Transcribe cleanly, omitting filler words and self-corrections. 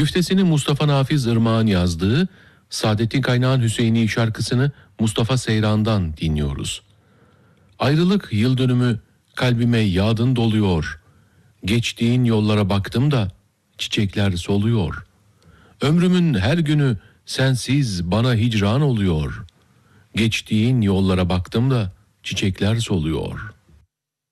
Güftesini Mustafa Nafiz Irmak'ın yazdığı, Saadettin Kaynağ'ın Hüseyini şarkısını Mustafa Seyran'dan dinliyoruz. Ayrılık yıl dönümü kalbime yağdın doluyor. Geçtiğin yollara baktım da çiçekler soluyor. Ömrümün her günü sensiz bana hicran oluyor. Geçtiğin yollara baktım da çiçekler soluyor.